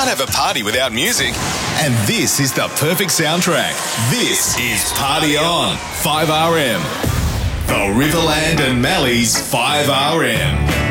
can't have a party without music. And this is the perfect soundtrack. This is Party On, 5RM. The Riverland and Mally's 5RM.